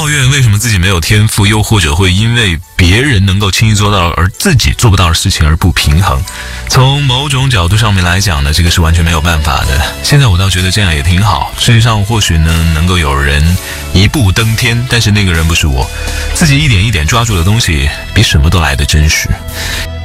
抱怨为什么自己没有天赋，又或者会因为别人能够轻易做到而自己做不到的事情而不平衡。从某种角度上面来讲呢，这个是完全没有办法的。现在我倒觉得这样也挺好，世界上或许呢能够有人一步登天，但是那个人不是我。自己一点一点抓住的东西比什么都来得真实。